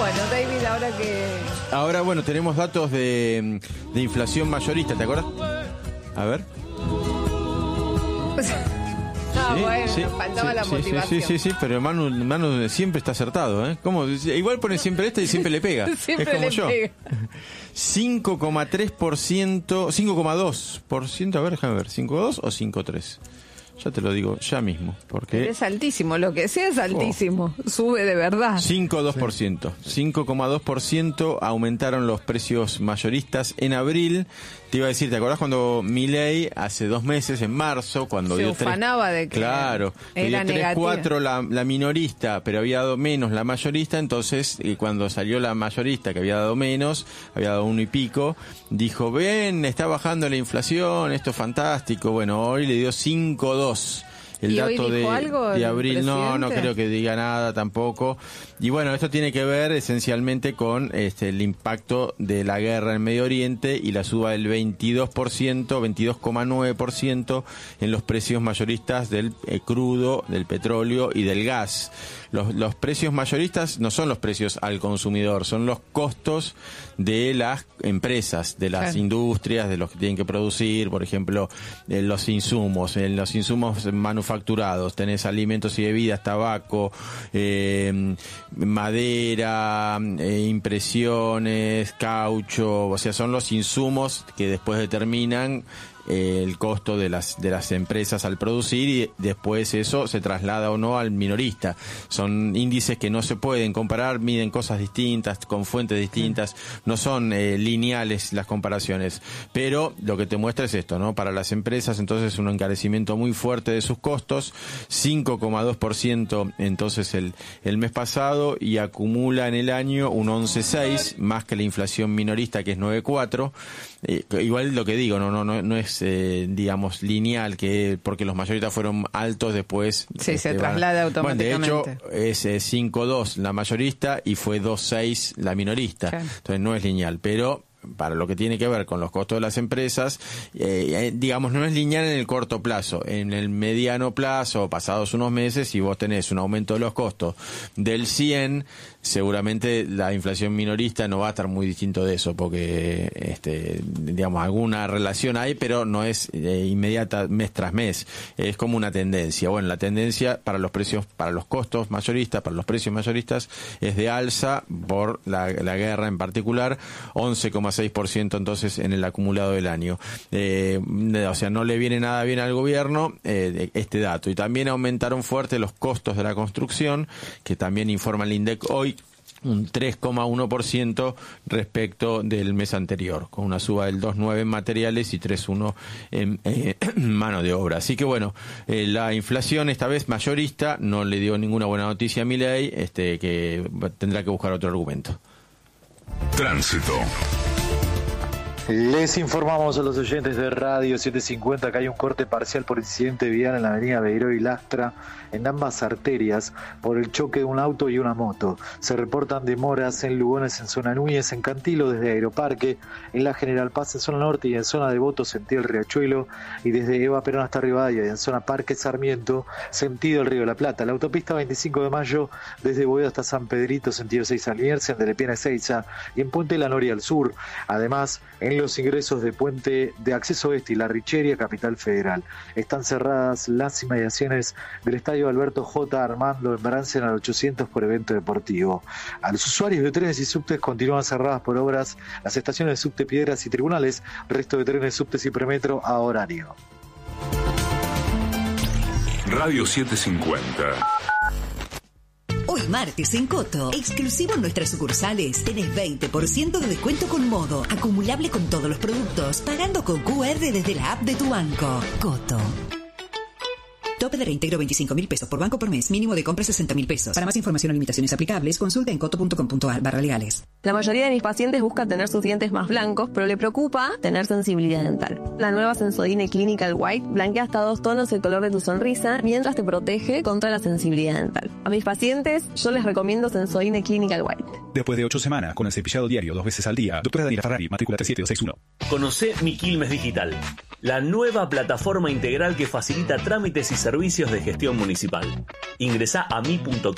Bueno, David, Ahora, bueno, tenemos datos de inflación mayorista, ¿te acuerdas? A ver. Faltaba la motivación. Sí, pero Manu siempre está acertado, ¿eh? ¿Cómo? Igual pone siempre y siempre le pega. Siempre es como le yo. pega. 5,3%, 5,2%, a ver, déjame ver, 5,2 o 5,3. Ya te lo digo, ya mismo, porque... Pero es altísimo, lo que sea es altísimo, sube de verdad. 5,2%, 5,2% aumentaron los precios mayoristas en abril. Te iba a decir, ¿te acordás cuando Milei hace 2 meses, en marzo, cuando se dio ufanaba de que claro, era dio 3,4 negativa. la minorista, pero había dado menos la mayorista, entonces cuando salió la mayorista, que había dado menos, había dado 1 y pico, dijo, ven, está bajando la inflación, esto es fantástico. Bueno, hoy le dio 5,2. El dato de abril no creo que diga nada tampoco. Y bueno, esto tiene que ver esencialmente con el impacto de la guerra en Medio Oriente y la suba del 22,9% en los precios mayoristas del crudo, del petróleo y del gas. Los precios mayoristas no son los precios al consumidor, son los costos de las empresas, de las industrias, de los que tienen que producir, por ejemplo, los insumos manufacturados. Tenés alimentos y bebidas, tabaco, madera, impresiones, caucho, o sea, son los insumos que después determinan el costo de las empresas al producir, y después eso se traslada o no al minorista. Son índices que no se pueden comparar, miden cosas distintas, con fuentes distintas, no son lineales las comparaciones, pero lo que te muestra es esto, ¿no? Para las empresas, entonces, un encarecimiento muy fuerte de sus costos, 5,2% entonces el mes pasado, y acumula en el año un 11,6, más que la inflación minorista, que es 9,4. Igual lo que digo, no es digamos lineal, que porque los mayoristas fueron altos, después se traslada automáticamente. Bueno, de hecho es 5,2 la mayorista y fue 2,6 la minorista. Entonces no es lineal, pero para lo que tiene que ver con los costos de las empresas, digamos, no es lineal en el corto plazo. En el mediano plazo, pasados unos meses, si vos tenés un aumento de los costos del 100, seguramente la inflación minorista no va a estar muy distinto de eso, porque digamos, alguna relación hay, pero no es inmediata mes tras mes, es como una tendencia. Bueno, la tendencia para los precios, para los costos mayoristas, para los precios mayoristas, es de alza por la guerra en particular, 11,6% entonces en el acumulado del año. O sea, no le viene nada bien al gobierno este dato. Y también aumentaron fuerte los costos de la construcción, que también informa el INDEC hoy, un 3,1% respecto del mes anterior, con una suba del 2,9 en materiales y 3,1 en mano de obra. Así que bueno, la inflación esta vez mayorista no le dio ninguna buena noticia a Milei, que tendrá que buscar otro argumento. Tránsito. Les informamos a los oyentes de Radio 750 que hay un corte parcial por incidente vial en la avenida Beiró y Lastra, en ambas arterias, por el choque de un auto y una moto. Se reportan demoras en Lugones, en zona Núñez, en Cantilo desde Aeroparque, en la General Paz en zona norte y en zona Devoto sentido el Riachuelo, y desde Eva Perón hasta Rivadavia y en zona Parque Sarmiento sentido el Río de la Plata. La autopista 25 de Mayo desde Boedo hasta San Pedrito sentido Seiza Liniers, en Delepiana Ezeiza y en Puente La Noria al sur. Además, en los ingresos de Puente de Acceso Este y La Richeria, Capital Federal. Están cerradas las inmediaciones del Estadio Alberto J. Armando en Bransen al 800 por evento deportivo. A los usuarios de trenes y subtes continúan cerradas por obras las estaciones de subte Piedras y Tribunales, resto de trenes, subtes y premetro a horario. Radio 750. Hoy martes en Coto, exclusivo en nuestras sucursales, tenés 20% de descuento con Modo, acumulable con todos los productos, pagando con QR desde la app de tu banco. Coto. Tope de reintegro 25.000 pesos por banco por mes, mínimo de compra 60.000 pesos. Para más información o limitaciones aplicables, consulta en coto.com.ar/legales. La mayoría de mis pacientes buscan tener sus dientes más blancos, pero le preocupa tener sensibilidad dental. La nueva Sensodyne Clinical White blanquea hasta 2 tonos el color de tu sonrisa, mientras te protege contra la sensibilidad dental. A mis pacientes, yo les recomiendo Sensodyne Clinical White. Después de 8 semanas, con el cepillado diario 2 veces al día, doctora Daniela Ferrari, matrícula 37261. Conocé Mi Quilmes Digital, la nueva plataforma integral que facilita trámites y servicios de gestión municipal. Ingresá a mi.com.ar